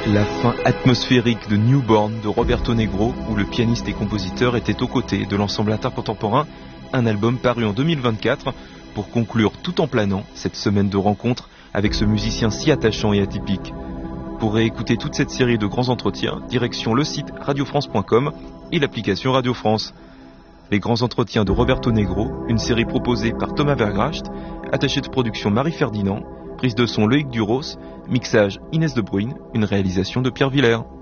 La fin atmosphérique de Newborn de Roberto Negro, où le pianiste et compositeur était aux côtés de l'ensemble intercontemporain, un album paru en 2024 pour conclure tout en planant cette semaine de rencontres avec ce musicien si attachant et atypique. Pour réécouter toute cette série de grands entretiens, direction le site radiofrance.com et l'application Radio France. Les grands entretiens de Roberto Negro, une série proposée par Thomas Vergracht, attaché de production Marie Ferdinand, prise de son Loïc Duros, mixage Inès de Bruyne, une réalisation de Pierre Villers.